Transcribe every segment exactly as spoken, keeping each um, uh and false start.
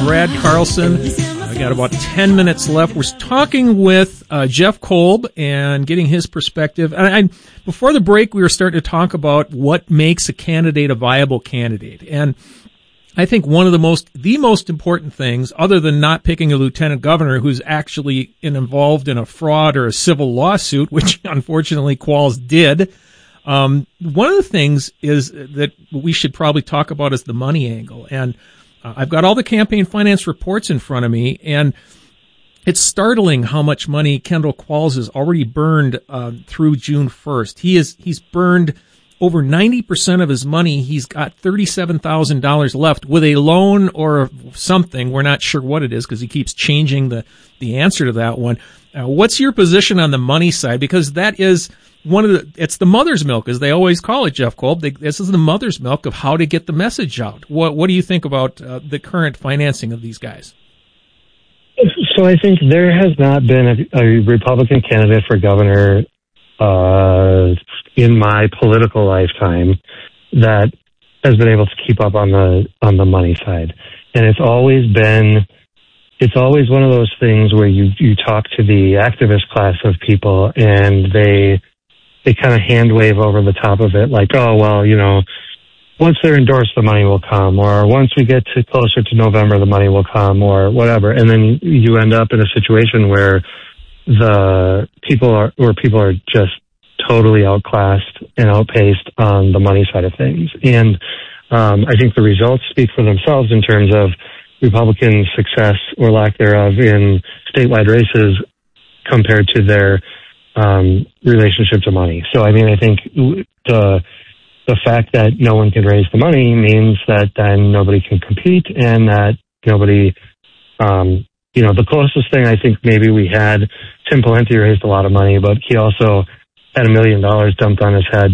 Brad Carlson. I got about ten minutes left. We're talking with uh, Jeff Kolb and getting his perspective. And I, before the break, we were starting to talk about what makes a candidate a viable candidate. And I think one of the most, the most important things, other than not picking a lieutenant governor who's actually involved in a fraud or a civil lawsuit, which unfortunately Qualls did, um, one of the things is that we should probably talk about is the money angle. And uh, I've got all the campaign finance reports in front of me, and it's startling how much money Kendall Qualls has already burned uh, through June first. He is, he's burned over ninety percent of his money. He's got thirty-seven thousand dollars left with a loan or something. We're not sure what it is because he keeps changing the, the answer to that one. Uh, what's your position on the money side? Because that is one of the, it's the mother's milk, as they always call it, Jeff Kolb. They, this is the mother's milk of how to get the message out. What, what do you think about uh, the current financing of these guys? So I think there has not been a, a Republican candidate for governor uh, in my political lifetime that has been able to keep up on the on the money side. And it's always been, it's always one of those things where you, you talk to the activist class of people and they, they kind of hand wave over the top of it like, oh, well, you know, once they're endorsed, the money will come, or once we get to closer to November, the money will come, or whatever. And then you end up in a situation where the people are, where people are just totally outclassed and outpaced on the money side of things. And um, I think the results speak for themselves in terms of Republican success or lack thereof in statewide races compared to their um, relationship to money. So, I mean, I think the the fact that no one can raise the money means that then nobody can compete and that nobody, um, you know, the closest thing I think maybe we had, Tim Pawlenty raised a lot of money, but he also had a million dollars dumped on his head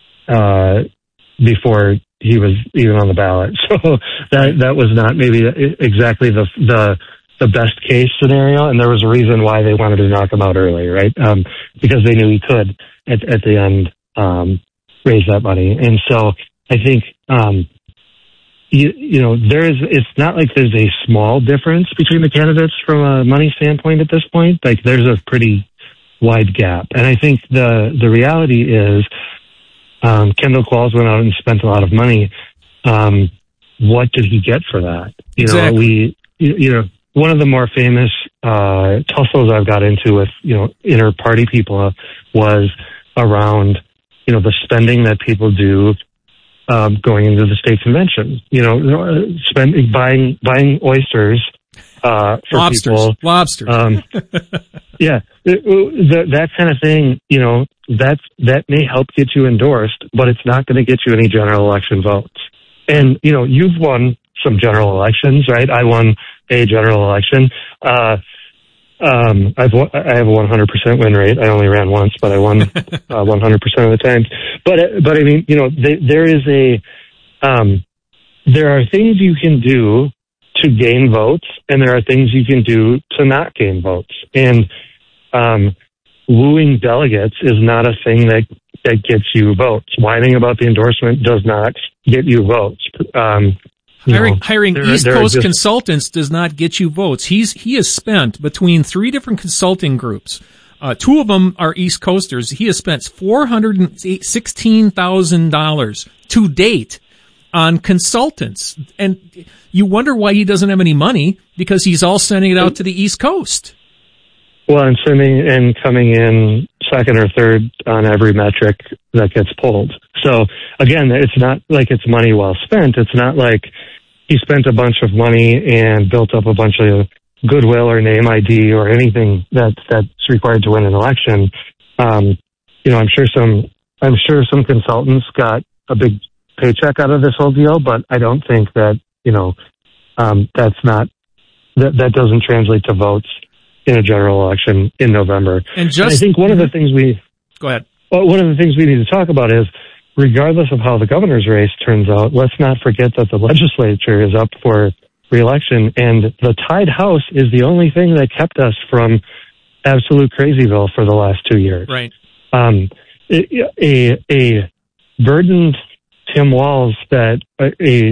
uh, before he was even on the ballot. So that that was not maybe exactly the the the best case scenario, and there was a reason why they wanted to knock him out early, right? Um, because they knew he could at, at the end um, raise that money. And so I think um, you, you know there is. It's not like there's a small difference between the candidates from a money standpoint at this point. Like there's a pretty wide gap. And I think the, the reality is, um, Kendall Qualls went out and spent a lot of money. Um, what did he get for that? You exactly. know, we, you, you know, one of the more famous, uh, tussles I've got into with, you know, inner party people was around, you know, the spending that people do, um, going into the state convention, you know, spending, buying, buying oysters, uh, for lobsters, people. lobsters. Um, yeah, it, that, that kind of thing, you know, that's, that may help get you endorsed, but it's not going to get you any general election votes. And, you know, you've won some general elections, right? I won a general election. Uh, um, I've, won, I have a one hundred percent win rate. I only ran once, but I won uh, one hundred percent of the time. But, but I mean, you know, they, there is a, um, there are things you can do to gain votes, and there are things you can do to not gain votes. And um, wooing delegates is not a thing that, that gets you votes. Whining about the endorsement does not get you votes. Um, you hiring know, hiring there, East there Coast just, consultants does not get you votes. He's he has spent between three different consulting groups. Uh, two of them are East Coasters. He has spent four hundred sixteen thousand dollars to date on consultants. And you wonder why he doesn't have any money, because he's all sending it out to the East Coast. Well, and sending and coming in second or third on every metric that gets pulled. So again, it's not like it's money well spent. It's not like he spent a bunch of money and built up a bunch of goodwill or name I D or anything that that's required to win an election. Um, you know, I'm sure some I'm sure some consultants got a big paycheck out of this whole deal, but I don't think that, you know, um, that's not, that, that doesn't translate to votes in a general election in November. And just, and I think one of the things we, go ahead. Well, one of the things we need to talk about is, regardless of how the governor's race turns out, let's not forget that the legislature is up for re-election, and the tied House is the only thing that kept us from absolute crazyville for the last two years. Right. Um, a, a, a burdened Tim Walz that a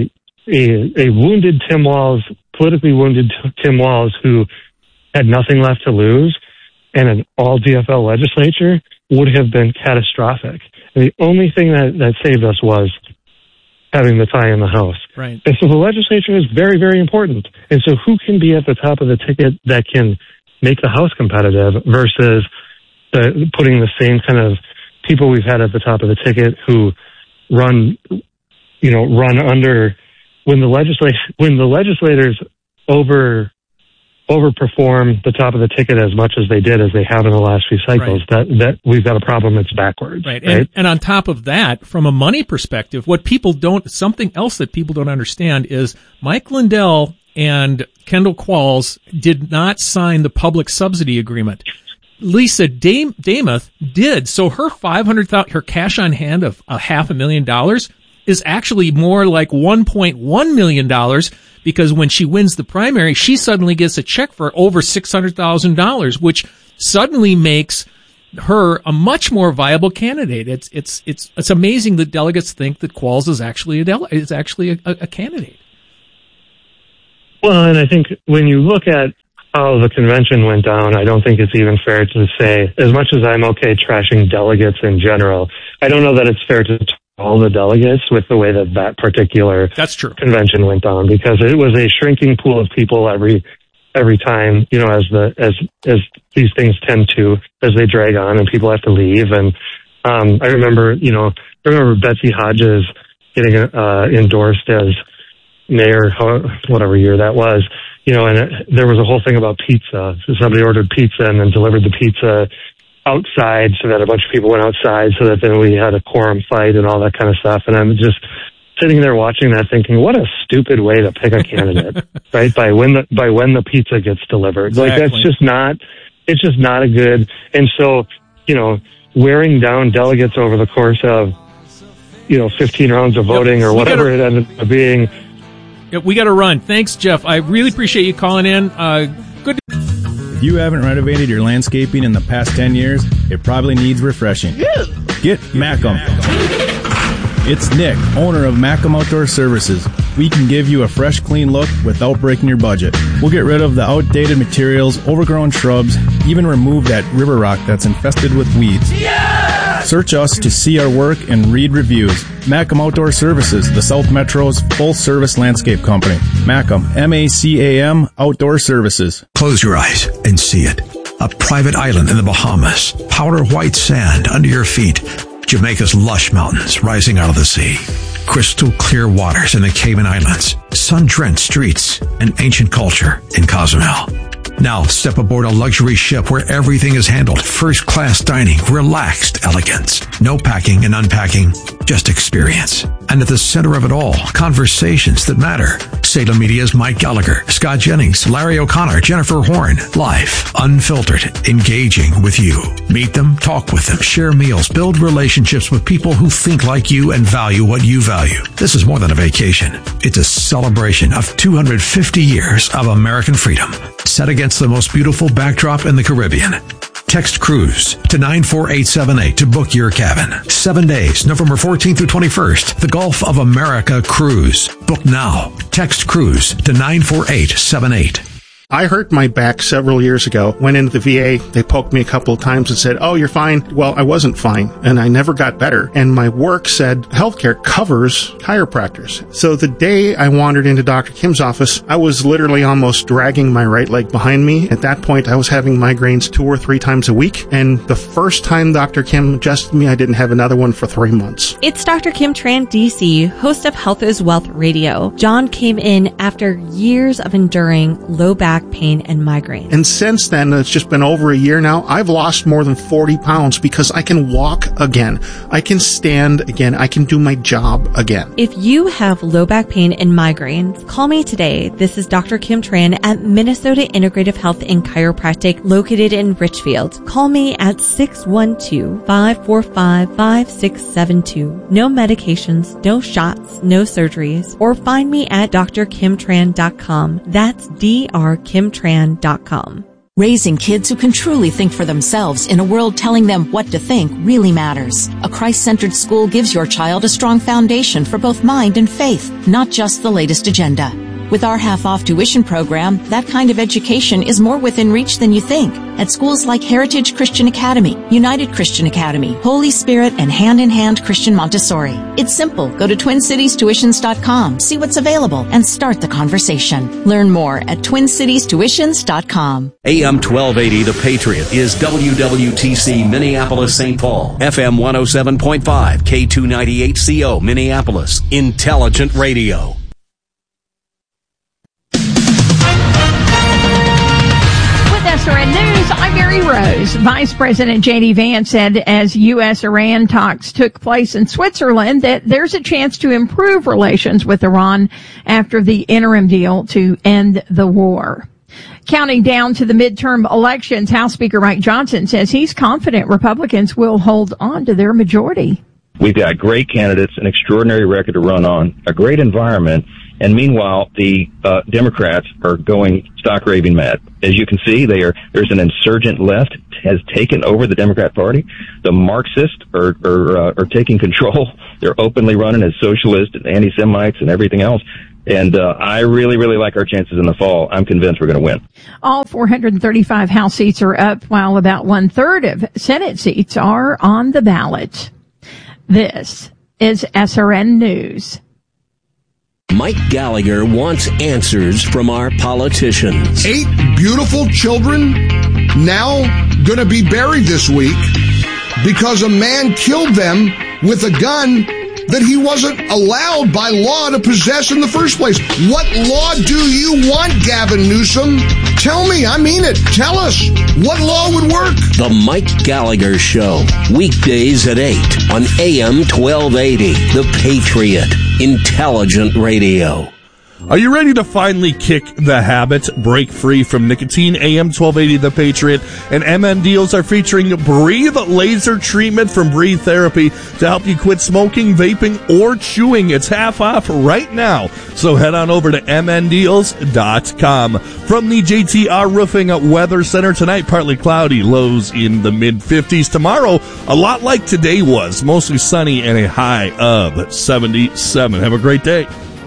a, a wounded Tim Walz, politically wounded Tim Walz, who had nothing left to lose, and an all-D F L legislature would have been catastrophic. And the only thing that, that saved us was having the tie in the House. Right. And so the legislature is very, very important. And so who can be at the top of the ticket that can make the House competitive versus the, putting the same kind of people we've had at the top of the ticket who run, you know, run under when the legislation, when the legislators over overperform the top of the ticket as much as they did as they have in the last few cycles, right. that that we've got a problem. It's backwards. Right. right? And, and on top of that, from a money perspective, what people don't, something else that people don't understand is Mike Lindell and Kendall Qualls did not sign the public subsidy agreement. Lisa Dam- Damuth did. So her five hundred thousand, her cash on hand of a half a million dollars is actually more like one point one million dollars, because when she wins the primary, she suddenly gets a check for over six hundred thousand dollars, which suddenly makes her a much more viable candidate. It's it's it's it's amazing that delegates think that Qualls is actually a dele- is actually a, a, a candidate. Well, and I think when you look at how the convention went down, I don't think it's even fair to say, as much as I'm okay trashing delegates in general, I don't know that it's fair to all the delegates with the way that that particular That's true. convention went down, because it was a shrinking pool of people every every time, you know, as the as as these things tend to, as they drag on and people have to leave. And um I remember, you know, I remember Betsy Hodges getting uh endorsed as mayor, whatever year that was, you know, and it, there was a whole thing about pizza. So somebody ordered pizza and then delivered the pizza outside, so that a bunch of people went outside, so that then we had a quorum fight and all that kind of stuff. And I'm just sitting there watching that thinking, what a stupid way to pick a candidate, right? By when the, by when the pizza gets delivered. Exactly. Like, that's just not, it's just not a good, and so, you know, wearing down delegates over the course of, you know, fifteen rounds of voting yep. or whatever gotta, it ended up being. Yep, we got to run. Thanks, Jeff. I really appreciate you calling in. Uh, good. If you haven't renovated your landscaping in the past ten years, it probably needs refreshing. Yeah. Get Macam. It's Nick, owner of Macam Outdoor Services. We can give you a fresh, clean look without breaking your budget. We'll get rid of the outdated materials, overgrown shrubs, even remove that river rock that's infested with weeds. Yeah! Search us to see our work and read reviews. Macam Outdoor Services, the South Metro's full-service landscape company. Macam, M A C A M, Outdoor Services. Close your eyes and see it. A private island in the Bahamas. Powder white sand under your feet. Jamaica's lush mountains rising out of the sea. Crystal clear waters in the Cayman Islands. Sun-drenched streets and ancient culture in Cozumel. Now step aboard a luxury ship where everything is handled. First-class dining, relaxed elegance. No packing and unpacking, just experience. And at the center of it all, conversations that matter. Salem Media's Mike Gallagher, Scott Jennings, Larry O'Connor, Jennifer Horn. Live, unfiltered, engaging with you. Meet them, talk with them, share meals, build relationships with people who think like you and value what you value. This is more than a vacation. It's a celebration of two hundred fifty years of American freedom, set against the most beautiful backdrop in the Caribbean. Text cruise to nine four eight seven eight to book your cabin. Seven days, November fourteenth through twenty-first. The Gulf of America cruise. Book now. Text cruise to nine four eight seven eight. I hurt my back several years ago, went into the V A, they poked me a couple of times and said, oh, you're fine. Well, I wasn't fine, and I never got better. And my work said healthcare covers chiropractors. So the day I wandered into Doctor Kim's office, I was literally almost dragging my right leg behind me. At that point, I was having migraines two or three times a week, and the first time Doctor Kim adjusted me, I didn't have another one for three months. It's Doctor Kim Tran, D C, host of Health is Wealth Radio. John came in after years of enduring low back pain and migraine. And since then, it's just been over a year now, I've lost more than forty pounds because I can walk again. I can stand again. I can do my job again. If you have low back pain and migraines, call me today. This is Doctor Kim Tran at Minnesota Integrative Health and Chiropractic located in Richfield. Call me at six one two, five four five, five six seven two. No medications, no shots, no surgeries. Or find me at d r kim tran dot com. That's D R kim tran dot com. Raising kids who can truly think for themselves in a world telling them what to think really matters. A Christ-centered school gives your child a strong foundation for both mind and faith, not just the latest agenda. With our half-off tuition program, that kind of education is more within reach than you think. At schools like Heritage Christian Academy, United Christian Academy, Holy Spirit, and Hand in Hand Christian Montessori. It's simple. Go to twin cities tuitions dot com, see what's available, and start the conversation. Learn more at twin cities tuitions dot com. A M twelve eighty The Patriot is W W T C Minneapolis Saint Paul, F M one oh seven point five, K two ninety-eight C O Minneapolis, Intelligent Radio. S R N News, I'm Mary Rose. Vice President J D Vance said as U S Iran talks took place in Switzerland that there's a chance to improve relations with Iran after the interim deal to end the war. Counting down to the midterm elections, House Speaker Mike Johnson says he's confident Republicans will hold on to their majority. We've got great candidates, an extraordinary record to run on, a great environment, and meanwhile, the uh, Democrats are going stock raving mad. As you can see, they are, there's an insurgent left has taken over the Democrat Party. The Marxists are are, uh, are taking control. They're openly running as socialists and anti-Semites and everything else. And uh, I really, really like our chances in the fall. I'm convinced we're going to win. All four hundred thirty-five House seats are up, while about one-third of Senate seats are on the ballot. This is S R N News. Mike Gallagher wants answers from our politicians. Eight beautiful children now going to be buried this week because a man killed them with a gun that he wasn't allowed by law to possess in the first place. What law do you want, Gavin Newsom? Tell me, I mean it. Tell us, what law would work? The Mike Gallagher Show, weekdays at eight on A M twelve eighty, The Patriot, Intelligent Radio. Are you ready to finally kick the habit, break free from nicotine? A M twelve eighty The Patriot and M N Deals are featuring Breathe Laser Treatment from Breathe Therapy to help you quit smoking, vaping, or chewing. It's half off right now, so head on over to M N deals dot com. From the J T R Roofing Weather Center tonight, partly cloudy, lows in the mid fifties. Tomorrow, a lot like today was, mostly sunny and a high of seventy-seven. Have a great day.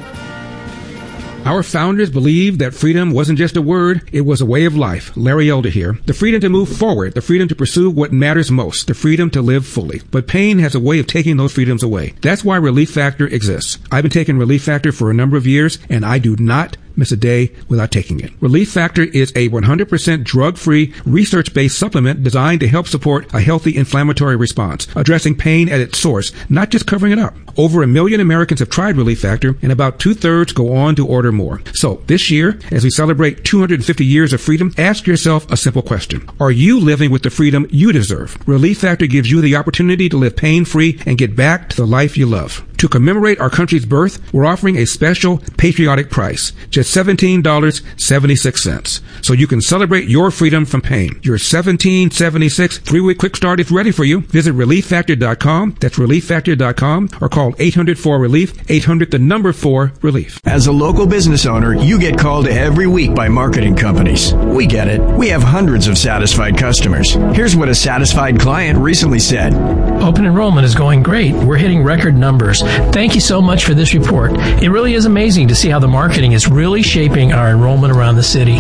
Our founders believed that freedom wasn't just a word, it was a way of life. Larry Elder here. The freedom to move forward, the freedom to pursue what matters most, the freedom to live fully. But pain has a way of taking those freedoms away. That's why Relief Factor exists. I've been taking Relief Factor for a number of years, and I do not miss a day without taking it. Relief Factor is a one hundred percent drug-free, research-based supplement designed to help support a healthy inflammatory response, addressing pain at its source, not just covering it up. Over a million Americans have tried Relief Factor, and about two-thirds go on to order more. So, this year, as we celebrate two hundred fifty years of freedom, ask yourself a simple question. Are you living with the freedom you deserve? Relief Factor gives you the opportunity to live pain-free and get back to the life you love. To commemorate our country's birth, we're offering a special patriotic price, just seventeen dollars and seventy-six cents. So you can celebrate your freedom from pain. Your seventeen dollars and seventy-six cents three-week quick start is ready for you. Visit relief factor dot com. That's relief factor dot com, or call eight hundred four relief, eight hundred the number four relief. As a local business owner, you get called every week by marketing companies. We get it. We have hundreds of satisfied customers. Here's what a satisfied client recently said. Open enrollment is going great. We're hitting record numbers. Thank you so much for this report. It really is amazing to see how the marketing is really shaping our enrollment around the city.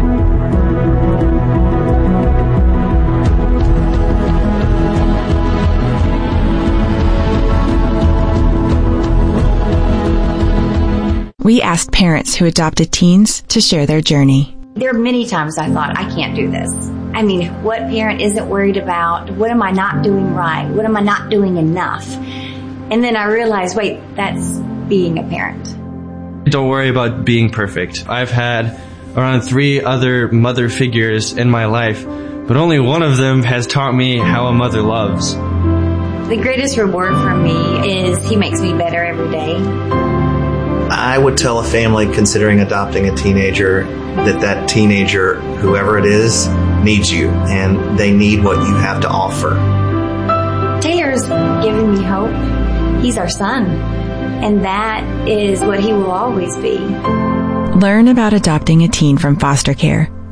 We asked parents who adopted teens to share their journey. There are many times I thought, I can't do this. I mean, what parent isn't worried about? What am I not doing right? What am I not doing enough? And then I realized, wait, that's being a parent. Don't worry about being perfect. I've had around three other mother figures in my life, but only one of them has taught me how a mother loves. The greatest reward for me is he makes me better every day. I would tell a family considering adopting a teenager that that teenager, whoever it is, needs you, and they need what you have to offer. Taylor's given me hope. He's our son, and that is what he will always be. Learn about adopting a teen from foster care.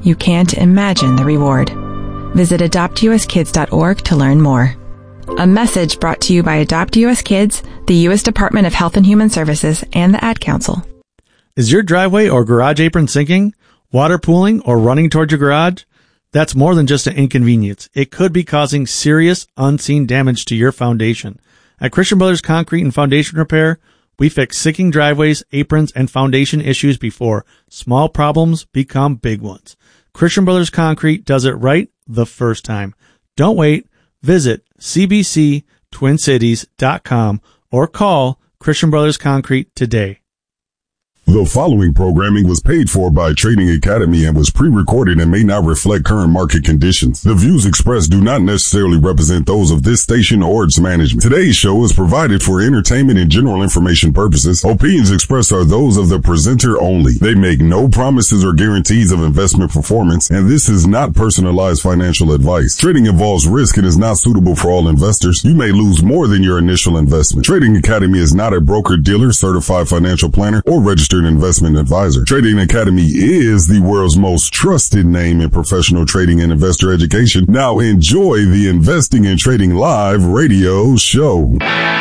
You can't imagine the reward. Visit adopt u s kids dot org to learn more. A message brought to you by Adopt U S Kids, the U S Department of Health and Human Services, and the Ad Council. Is your driveway or garage apron sinking, water pooling, or running towards your garage? That's more than just an inconvenience. It could be causing serious, unseen damage to your foundation. At Christian Brothers Concrete and Foundation Repair, we fix sinking driveways, aprons, and foundation issues before small problems become big ones. Christian Brothers Concrete does it right the first time. Don't wait. Visit c b c twin cities dot com or call Christian Brothers Concrete today. The following programming was paid for by Trading Academy and was pre-recorded and may not reflect current market conditions. The views expressed do not necessarily represent those of this station or its management. Today's show is provided for entertainment and general information purposes. Opinions expressed are those of the presenter only. They make no promises or guarantees of investment performance, and this is not personalized financial advice. Trading involves risk and is not suitable for all investors. You may lose more than your initial investment. Trading Academy is not a broker-dealer, certified financial planner, or registered investment advisor. Trading Academy is the world's most trusted name in professional trading and investor education. Now enjoy the Investing and Trading Live radio show.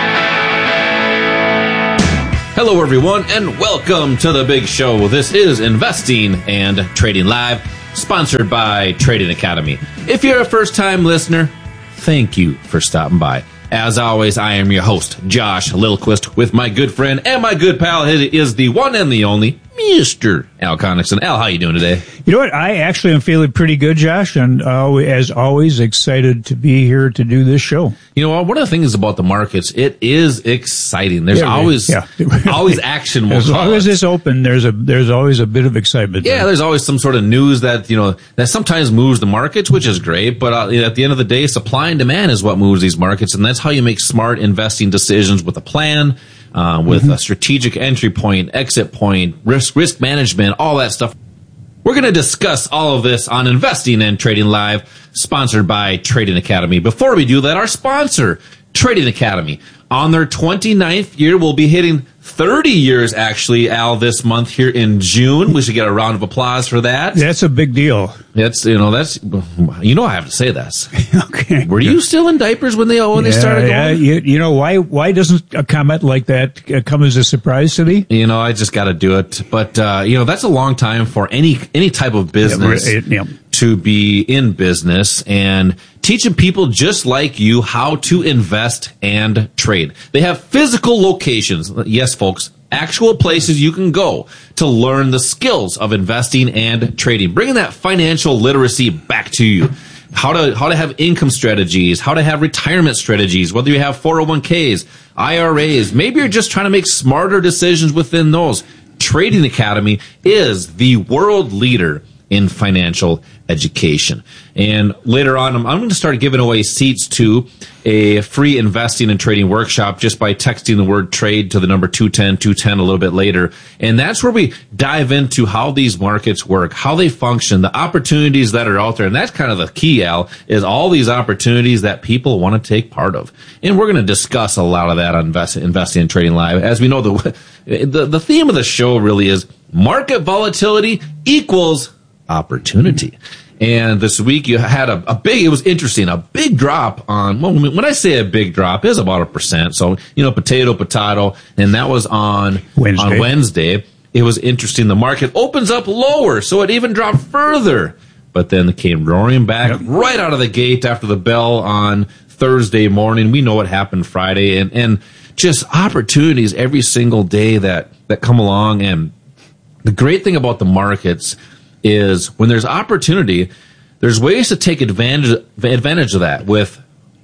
Hello everyone and welcome to the big show. This is Investing and Trading Live, sponsored by Trading Academy. If you're a first-time listener, thank you for stopping by. As always, I am your host, Josh Lilquist, with my good friend and my good pal. It is the one and the only Mister Al Connickson. Al, how you doing today? You know what? I actually am feeling pretty good, Josh, and uh, as always, excited to be here to do this show. You know what? One of the things about the markets, it is exciting. There's yeah, always yeah. always action. As long as it's open, there's a there's always a bit of excitement. Yeah, there. There's always some sort of news that you know that sometimes moves the markets, which is great. But uh, at the end of the day, supply and demand is what moves these markets, and that's how you make smart investing decisions with a plan. Uh, with mm-hmm. a strategic entry point, exit point, risk risk management, all that stuff. We're going to discuss all of this on Investing and Trading Live, sponsored by Trading Academy. Before we do that, our sponsor, Trading Academy, on their twenty-ninth year, will be hitting thirty years, actually, Al, this month here in June. We should get a round of applause for that. That's a big deal. That's, you know, that's, you know, I have to say this. Okay. Were you still in diapers when they, when yeah, they started going? Yeah, you, you know, why, why doesn't a comment like that come as a surprise to me? You know, I just got to do it. But, uh, you know, that's a long time for any, any type of business yeah, it, yeah. to be in business and teaching people just like you how to invest and trade. They have physical locations. Yes, folks, actual places you can go to learn the skills of investing and trading, bringing that financial literacy back to you. How to, how to have income strategies, how to have retirement strategies, whether you have four oh one k's, I R As, maybe you're just trying to make smarter decisions within those. Trading Academy is the world leader in financial education. And later on, I'm, I'm going to start giving away seats to a free investing and trading workshop just by texting the word trade to the number two ten two ten a little bit later. And that's where we dive into how these markets work, how they function, the opportunities that are out there. And that's kind of the key, Al, is all these opportunities that people want to take part of. And we're going to discuss a lot of that on Invest, Investing and Trading Live. As we know, the, the, the theme of the show really is market volatility equals opportunity. And this week you had a, a big, it was interesting, a big drop on, well, when I say a big drop, it's about a percent. So, you know, potato, potato, and that was on Wednesday. on Wednesday. It was interesting. The market opens up lower, so it even dropped further. But then it came roaring back yep. right out of the gate after the bell on Thursday morning. We know what happened Friday, and, and just opportunities every single day that, that come along. And the great thing about the markets is when there's opportunity, there's ways to take advantage advantage of that with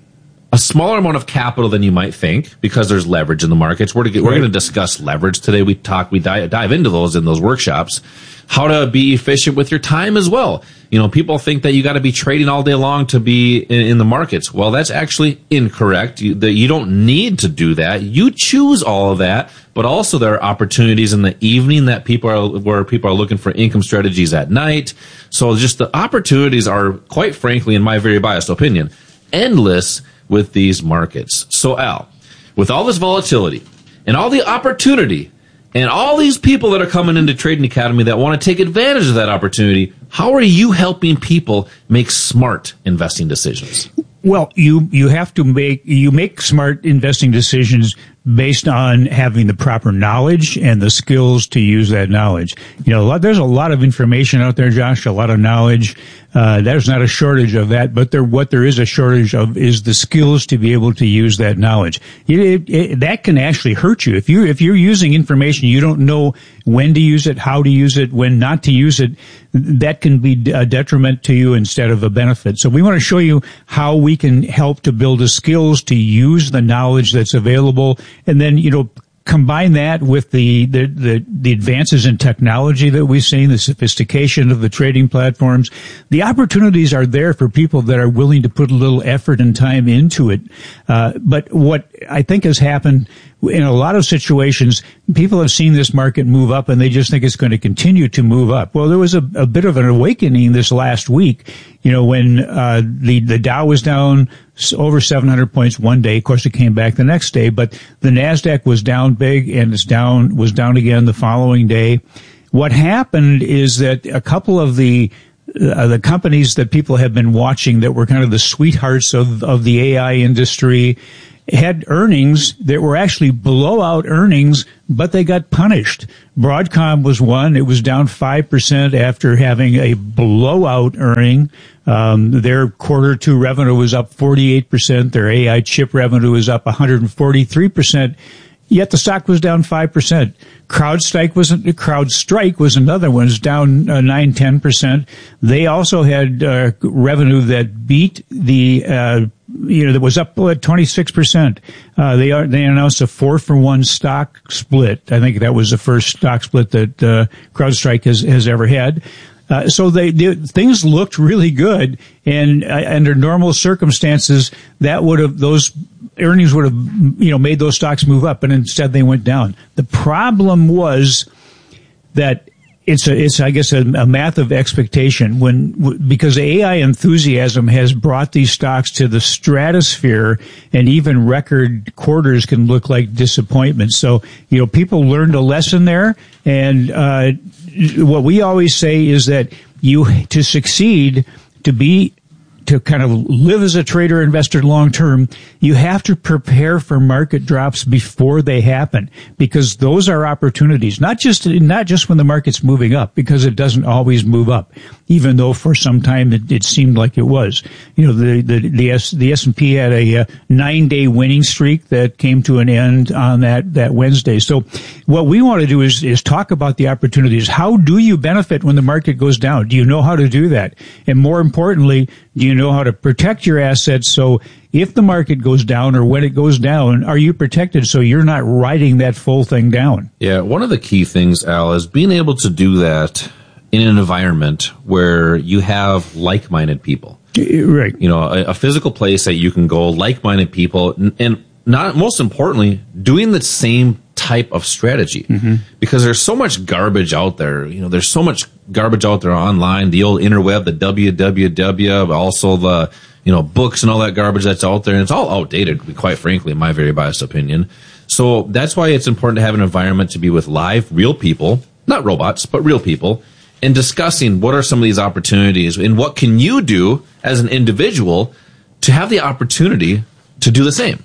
a smaller amount of capital than you might think, because there's leverage in the markets. We're to get, we're going to discuss leverage today. We talk, we dive, dive into those in those workshops. How to be efficient with your time as well. You know, people think that you got to be trading all day long to be in, in the markets. Well, that's actually incorrect. You, the, you don't need to do that. You choose all of that, but also there are opportunities in the evening that people are, where people are looking for income strategies at night. So just the opportunities are, quite frankly, in my very biased opinion, endless with these markets. So Al, with all this volatility and all the opportunity and all these people that are coming into Trading Academy that want to take advantage of that opportunity, How are you helping people make smart investing decisions? Well, you, you have to make, you make smart investing decisions based on having the proper knowledge and the skills to use that knowledge. You know, a lot, there's a lot of information out there, Josh, a lot of knowledge. Uh, there's not a shortage of that, but there, what there is a shortage of is the skills to be able to use that knowledge. It, it, it, that can actually hurt you. If you, if you're using information, you don't know when to use it, how to use it, when not to use it, that can be a detriment to you instead of a benefit. So we want to show you how we can help to build the skills to use the knowledge that's available. And then, you know, combine that with the, the, the, the advances in technology that we've seen, the sophistication of the trading platforms. The opportunities are there for people that are willing to put a little effort and time into it. Uh, but what I think has happened in a lot of situations, people have seen this market move up and they just think it's going to continue to move up. Well, there was a, a bit of an awakening this last week, you know, when, uh, the, the Dow was down over seven hundred points one day. Of course, it came back the next day, but the NASDAQ was down big and it's down, was down again the following day. What happened is that a couple of the Uh, the companies that people have been watching that were kind of the sweethearts of, of the A I industry had earnings that were actually blowout earnings, but they got punished. Broadcom was one. It was down five percent after having a blowout earning. Um, their quarter two revenue was up forty-eight percent. Their A I chip revenue was up one hundred forty-three percent. Yet the stock was down five percent. CrowdStrike was, CrowdStrike was another one. It's down uh, nine, ten percent. They also had uh, revenue that beat the, uh, you know, that was up uh, twenty-six percent. Uh, they are, they announced a four for one stock split. I think that was the first stock split that uh, CrowdStrike has, has ever had. Uh, so they, they, things looked really good, and uh, under normal circumstances, that would have, those earnings would have, you know, made those stocks move up, and instead they went down. The problem was that it's a, it's, I guess, a, a math of expectation when, because A I enthusiasm has brought these stocks to the stratosphere, and even record quarters can look like disappointment. So, you know, people learned a lesson there, and, uh, what we always say is that you, to succeed, to be, to kind of live as a trader investor long term, you have to prepare for market drops before they happen, because those are opportunities, not just, not just when the market's moving up, because it doesn't always move up, even though for some time it, it seemed like it was. You know, the, the, the S, the S and P had a, a nine day winning streak that came to an end on that, that Wednesday. So what we want to do is, is talk about the opportunities. How do you benefit when the market goes down? Do you know how to do that? And more importantly, do you know how to protect your assets so if the market goes down or when it goes down, are you protected so you're not riding that full thing down? Yeah, one of the key things, Al, is being able to do that in an environment where you have like-minded people. Right. You know, a, a physical place that you can go, like-minded people, and, and not most importantly, doing the same type of strategy. Mm-hmm. Because there's so much garbage out there. You know, there's so much garbage out there online, the old interweb, the W W W, but also the, you know, books and all that garbage that's out there. And it's all outdated, quite frankly, in my very biased opinion. So that's why it's important to have an environment to be with live, real people, not robots, but real people, and discussing what are some of these opportunities and what can you do as an individual to have the opportunity to do the same.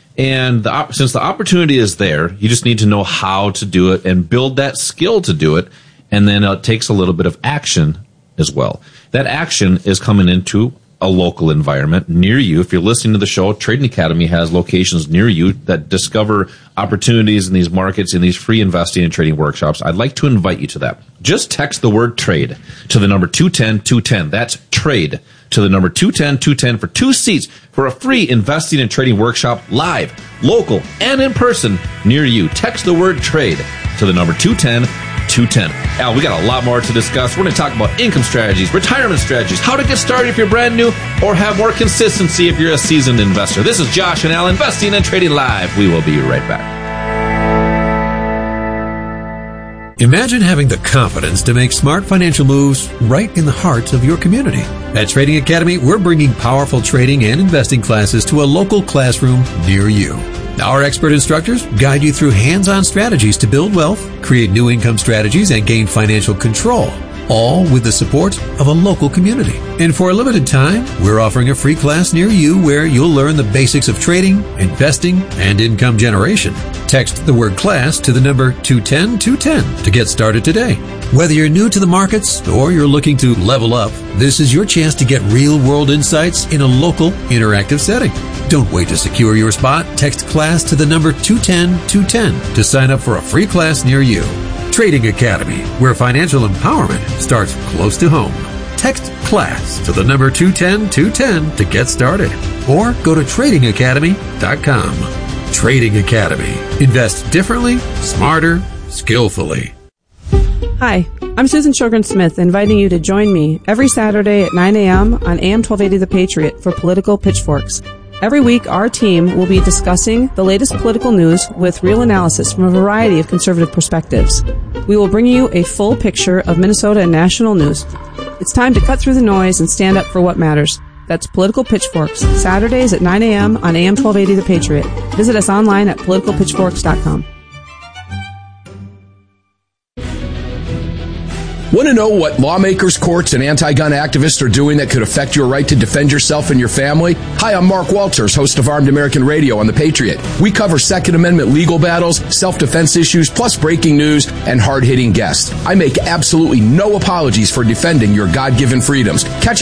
And the, since the opportunity is there, you just need to know how to do it and build that skill to do it. And then it takes a little bit of action as well. That action is coming into a local environment near you. If you're listening to the show, Trading Academy has locations near you that discover opportunities in these markets, in these free investing and trading workshops. I'd like to invite you to that. Just text the word trade to the number two ten two ten. That's trade to the number two ten two ten for two seats for a free investing and trading workshop, live, local, and in person near you. Text the word trade to the number two ten two ten. Al, we got a lot more to discuss. We're going to talk about income strategies, retirement strategies, how to get started if you're brand new, or have more consistency if you're a seasoned investor. This is Josh and Al, Investing and Trading Live. We will be right back. Imagine having the confidence to make smart financial moves right in the heart of your community. At Trading Academy, we're bringing powerful trading and investing classes to a local classroom near you. Our expert instructors guide you through hands-on strategies to build wealth, create new income strategies, and gain financial control, all with the support of a local community. And for a limited time, we're offering a free class near you where you'll learn the basics of trading, investing, and income generation. Text the word class to the number two ten two ten to get started today. Whether you're new to the markets or you're looking to level up, this is your chance to get real-world insights in a local, interactive setting. Don't wait to secure your spot. Text class to the number two ten two ten to sign up for a free class near you. Trading Academy, where financial empowerment starts close to home. Text class to the number two ten two ten to get started. Or go to trading academy dot com. Trading Academy. Invest differently, smarter, skillfully. Hi, I'm Susan Shogren Smith, inviting you to join me every Saturday at nine a.m. on A M twelve eighty The Patriot for Political Pitchforks. Every week, our team will be discussing the latest political news with real analysis from a variety of conservative perspectives. We will bring you a full picture of Minnesota and national news. It's time to cut through the noise and stand up for what matters. That's Political Pitchforks, Saturdays at nine a.m. on A M twelve eighty The Patriot. Visit us online at political pitchforks dot com. Want to know what lawmakers, courts, and anti-gun activists are doing that could affect your right to defend yourself and your family? Hi, I'm Mark Walters, host of Armed American Radio on The Patriot. We cover Second Amendment legal battles, self-defense issues, plus breaking news and hard-hitting guests. I make absolutely no apologies for defending your God-given freedoms. Catch